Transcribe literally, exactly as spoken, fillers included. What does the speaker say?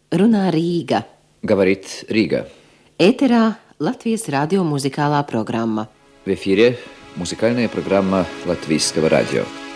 Runā Rīga. Говорит Рига. Ēterā Latvijas radio muzikālā programma. В эфире музыкальная программа Латвийского радио.